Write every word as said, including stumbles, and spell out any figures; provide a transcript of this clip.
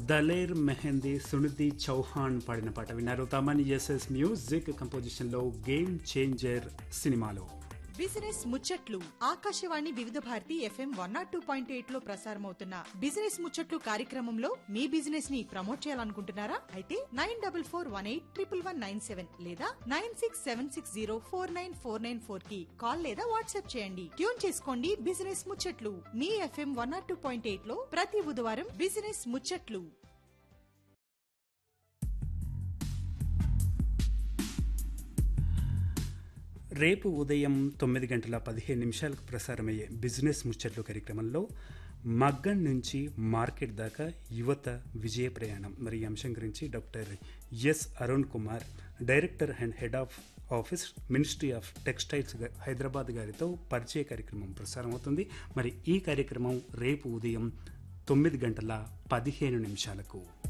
దలేర్ మెహందీ సునిధి చౌహాన్ పాడిన పాట విన్నారు. తమన్ ఎస్ఎస్ మ్యూజిక్ కంపోజిషన్ లో గేమ్ చేంజర్ సినిమాలో. బిజినెస్ ముచ్చట్లు ఆకాశవాణి వివిధ Bharati FM one not two point eight లో ప్రసారమవుతున్న బిజినెస్ ముచ్చట్లు కార్యక్రమంలో మీ బిజినెస్ ని ప్రమోట్ చేయాలనుకుంటున్నారా? అయితే nine double four one eight triple one nine seven లేదా nine six seven six zero four nine four nine four కి కాల్ లేదా వాట్సాప్ చేయండి. ట్యూన్ చేసుకోండి బిజినెస్ ముచ్చట్లు మీ FM one not two point eight లో ప్రతి బుధవారం బిజినెస్ ముచ్చట్లు. రేపు ఉదయం తొమ్మిది గంటల పదిహేను నిమిషాలకు ప్రసారమయ్యే బిజినెస్ ముచ్చట్లు కార్యక్రమంలో మగ్గం నుంచి మార్కెట్ దాకా యువత విజయ ప్రయాణం మరి ఈ అంశం గురించి doctor yes Arun Kumar, director and head of office ministry of textiles Hyderabad గారితో పరిచయ కార్యక్రమం ప్రసారం అవుతుంది. మరి ఈ కార్యక్రమం రేపు ఉదయం తొమ్మిది గంటల పదిహేను నిమిషాలకు.